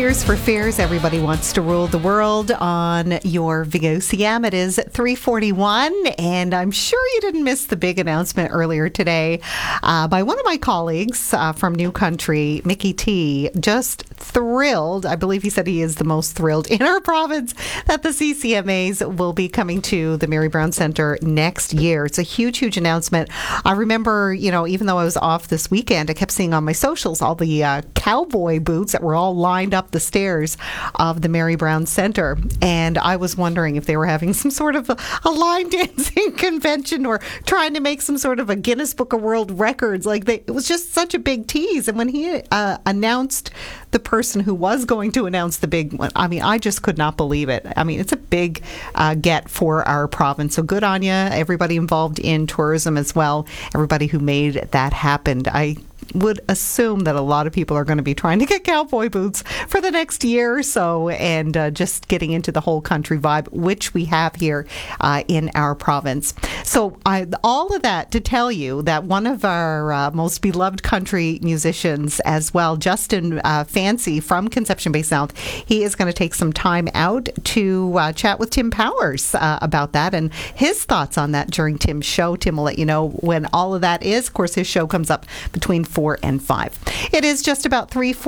Tears for Fears. Everybody wants to rule the world on your VOCM. It is 3:41, and I'm sure you didn't miss the big announcement earlier today by one of my colleagues from New Country, Mickey T. Just thrilled. I believe he said he is the most thrilled in our province that the CCMAs will be coming to the Mary Brown Centre next year. It's a huge, huge announcement. I remember, even though I was off this weekend, I kept seeing on my socials all the cowboy boots that were all lined up the stairs of the Mary Brown Centre, and I was wondering if they were having some sort of a line dancing convention or trying to make some sort of a Guinness Book of World Records. It was just such a big tease. And when he announced the person who was going to announce the big one, I just could not believe it. It's a big get for our province. So good on you, everybody involved in tourism as well, everybody who made that happen. I would assume that a lot of people are going to be trying to get cowboy boots for the next year or so, and just getting into the whole country vibe, which we have here in our province. So all of that to tell you that one of our most beloved country musicians as well, Justin Fancy from Conception Bay South, he is going to take some time out to chat with Tim Powers about that and his thoughts on that during Tim's show. Tim will let you know when all of that is. Of course, his show comes up between 4 and 5. It is just about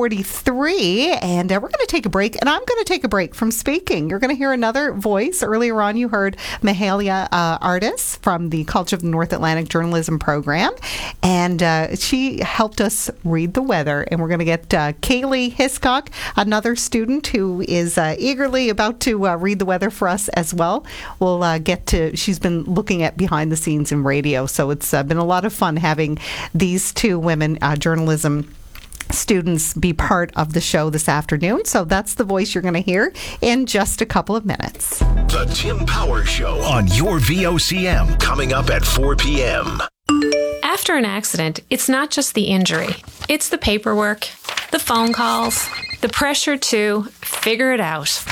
3:43, and we're going to take a break, and I'm going to take a break from speaking. You're going to hear another voice. Earlier on, you heard Mahalia Artis from the College of the North Atlantic Journalism Program, and she helped us read the weather, and we're going to get Kaylee Hiscock, another student who is eagerly about to read the weather for us as well. We'll get to, she's been looking at behind the scenes in radio, so it's been a lot of fun having these two women journalism students be part of the show this afternoon. So that's the voice you're going to hear in just a couple of minutes. The Tim Powers Show on your VOCM, coming up at 4 p.m. After an accident, it's not just the injury. It's the paperwork, the phone calls, the pressure to figure it out.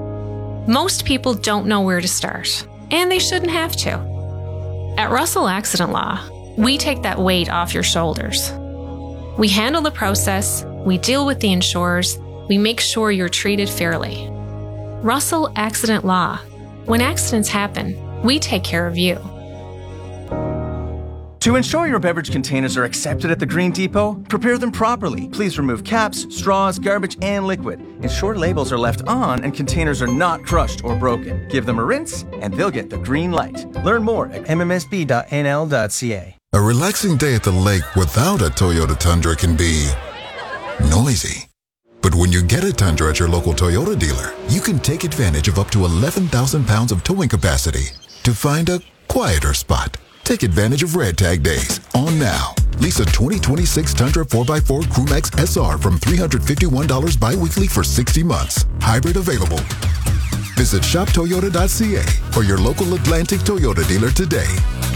Most people don't know where to start, and they shouldn't have to. At Russell Accident Law, we take that weight off your shoulders. We handle the process, we deal with the insurers, we make sure you're treated fairly. Russell Accident Law. When accidents happen, we take care of you. To ensure your beverage containers are accepted at the Green Depot, prepare them properly. Please remove caps, straws, garbage, and liquid. Ensure labels are left on and containers are not crushed or broken. Give them a rinse, and they'll get the green light. Learn more at mmsb.nl.ca. A relaxing day at the lake without a Toyota Tundra can be noisy. But when you get a Tundra at your local Toyota dealer, you can take advantage of up to 11,000 pounds of towing capacity to find a quieter spot. Take advantage of Red Tag Days on now. Lease a 2026 Tundra 4x4 Crewmax SR from $351 bi-weekly for 60 months. Hybrid available. Visit shoptoyota.ca or your local Atlantic Toyota dealer today.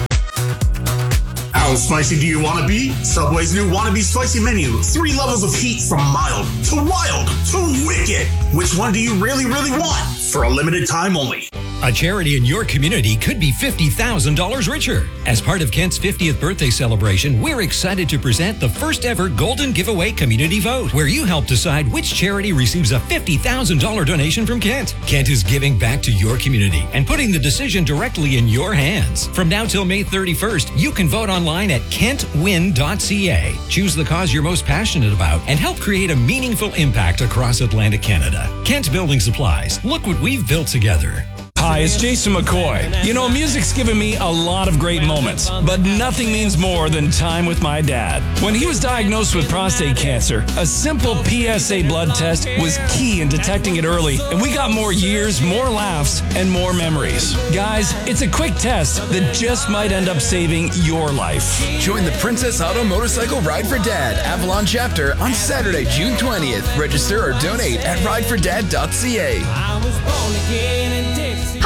How spicy do you want to be? Subway's new Wannabe Spicy Menu. 3 levels of heat from mild to wild to wicked. Which one do you really, really want? For a limited time only. A charity in your community could be $50,000 richer. As part of Kent's 50th birthday celebration, we're excited to present the first ever Golden Giveaway Community Vote, where you help decide which charity receives a $50,000 donation from Kent. Kent is giving back to your community and putting the decision directly in your hands. From now till May 31st, you can vote online at kentwin.ca. Choose the cause you're most passionate about and help create a meaningful impact across Atlantic Canada. Kent Building Supplies. Look what we've built together. Hi, it's Jason McCoy. Music's given me a lot of great moments, but nothing means more than time with my dad. When he was diagnosed with prostate cancer, a simple PSA blood test was key in detecting it early, and we got more years, more laughs, and more memories. Guys, it's a quick test that just might end up saving your life. Join the Princess Auto Motorcycle Ride for Dad Avalon chapter on Saturday, June 20th. Register or donate at ridefordad.ca. Hi,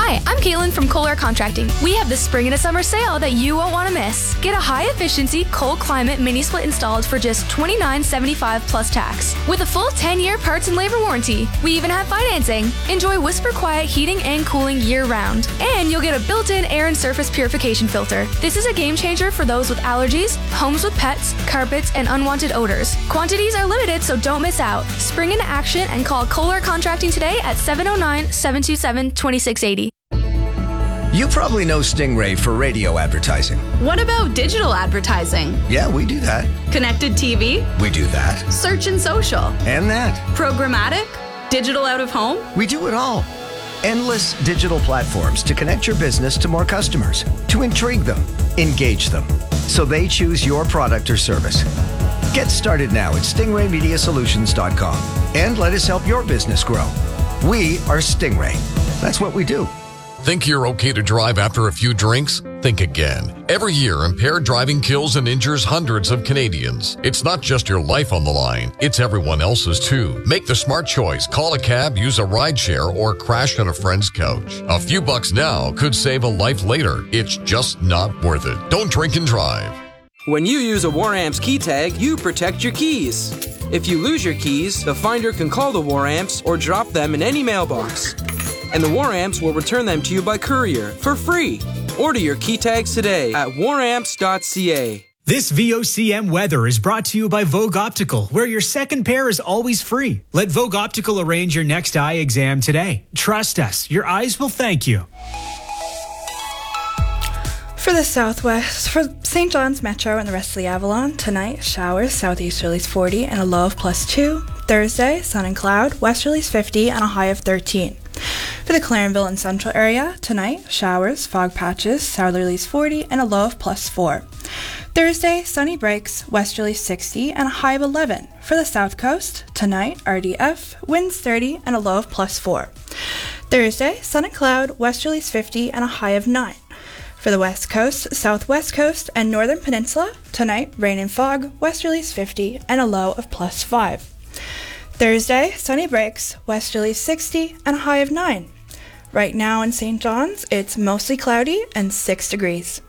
Hi, I'm Caitlin from Kohler Contracting. We have the spring and a summer sale that you won't want to miss. Get a high-efficiency, cold climate mini split installed for just $29.75 plus tax. With a full 10-year parts and labor warranty. We even have financing. Enjoy Whisper Quiet heating and cooling year-round. And you'll get a built-in air and surface purification filter. This is a game changer for those with allergies, homes with pets, carpets, and unwanted odors. Quantities are limited, so don't miss out. Spring into action and call Kohler Contracting today at 709-727-2680. You probably know Stingray for radio advertising. What about digital advertising? Yeah, we do that. Connected TV? We do that. Search and social? And that. Programmatic? Digital out of home? We do it all. Endless digital platforms to connect your business to more customers, to intrigue them, engage them, so they choose your product or service. Get started now at stingraymediasolutions.com and let us help your business grow. We are Stingray. That's what we do. Think you're okay to drive after a few drinks? Think again. Every year, impaired driving kills and injures hundreds of Canadians. It's not just your life on the line, it's everyone else's too. Make the smart choice. Call a cab, use a rideshare, or crash on a friend's couch. A few bucks now could save a life later. It's just not worth it. Don't drink and drive. When you use a War Amps key tag, you protect your keys. If you lose your keys, the finder can call the War Amps or drop them in any mailbox. And the War Amps will return them to you by courier for free. Order your key tags today at waramps.ca. This VOCM weather is brought to you by Vogue Optical, where your second pair is always free. Let Vogue Optical arrange your next eye exam today. Trust us, your eyes will thank you. For the southwest, for St. John's Metro and the rest of the Avalon, tonight, showers, southeasterlies 40 and a low of +2. Thursday, sun and cloud, westerlies 50 and a high of 13. For the Clarenville and Central area, tonight, showers, fog patches, southerlies 40 and a low of +4. Thursday, sunny breaks, westerlies 60 and a high of 11. For the south coast, tonight, RDF, winds 30 and a low of +4. Thursday, sun and cloud, westerlies 50 and a high of 9. For the west coast, southwest coast, and northern peninsula, tonight, rain and fog, westerlies 50 and a low of +5. Thursday, sunny breaks, westerlies 60 and a high of 9. Right now in St. John's, it's mostly cloudy and 6 degrees.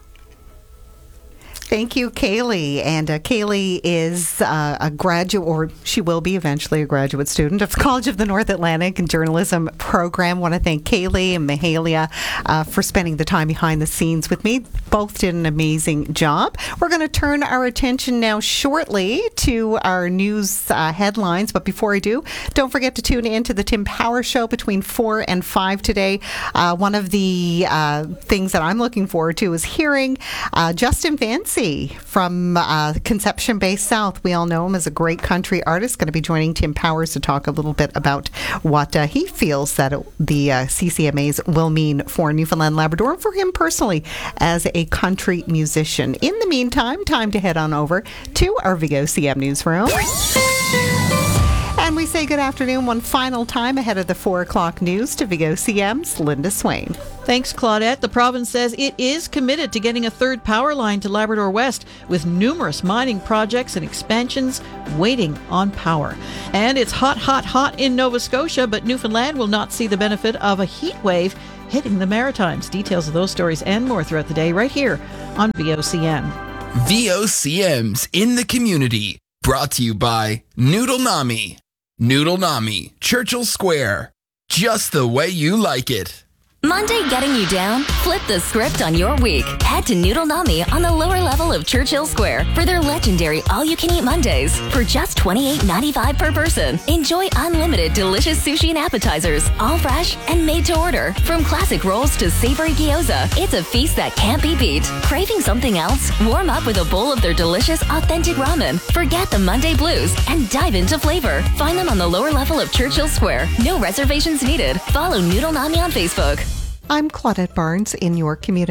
Thank you, Kaylee. And Kaylee is a graduate, or she will be eventually a graduate student of the College of the North Atlantic and Journalism Program. I want to thank Kaylee and Mahalia for spending the time behind the scenes with me. Both did an amazing job. We're going to turn our attention now shortly to our news headlines. But before I do, don't forget to tune in to the Tim Power Show between 4 and 5 today. One of the things that I'm looking forward to is hearing Justin Fancy from Conception Bay South. We all know him as a great country artist. Going to be joining Tim Powers to talk a little bit about what he feels that the CCMAs will mean for Newfoundland Labrador and for him personally as a country musician. In the meantime, time to head on over to our VOCM newsroom. And we say good afternoon one final time ahead of the 4 o'clock news to VOCM's Linda Swain. Thanks, Claudette. The province says it is committed to getting a third power line to Labrador West, with numerous mining projects and expansions waiting on power. And it's hot, hot, hot in Nova Scotia, but Newfoundland will not see the benefit of a heat wave hitting the Maritimes. Details of those stories and more throughout the day right here on VOCM. VOCM's In the Community, brought to you by Noodle Nami. Noodle Nami, Churchill Square. Just the way you like it. Monday getting you down? Flip the script on your week. Head to Noodle Nami on the lower level of Churchill Square for their legendary all-you-can-eat Mondays. For just $28.95 per person, enjoy unlimited delicious sushi and appetizers, all fresh and made to order. From classic rolls to savory gyoza, it's a feast that can't be beat. Craving something else? Warm up with a bowl of their delicious, authentic ramen. Forget the Monday blues and dive into flavor. Find them on the lower level of Churchill Square. No reservations needed. Follow Noodle Nami on Facebook. I'm Claudette Barnes in your community.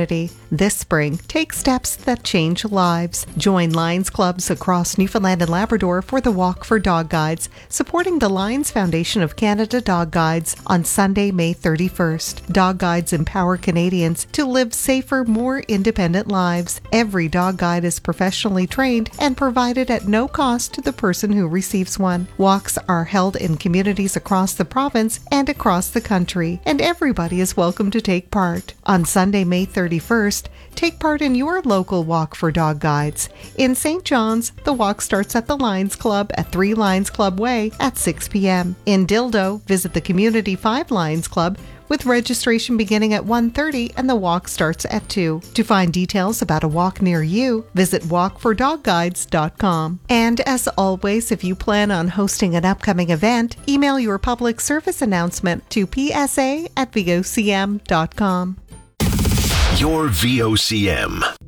This spring, take steps that change lives. Join Lions Clubs across Newfoundland and Labrador for the Walk for Dog Guides, supporting the Lions Foundation of Canada Dog Guides on Sunday, May 31st. Dog Guides empower Canadians to live safer, more independent lives. Every dog guide is professionally trained and provided at no cost to the person who receives one. Walks are held in communities across the province and across the country, and everybody is welcome to take part. On Sunday, May 31st, take part in your local Walk for Dog Guides. In St. John's, the walk starts at the Lions Club at 3 Lions Club Way at 6 p.m. In Dildo, visit the Community 5 Lions Club with registration beginning at 1:30 and the walk starts at 2. To find details about a walk near you, visit walkfordogguides.com. And as always, if you plan on hosting an upcoming event, email your public service announcement to psa@vocm.com. Your VOCM.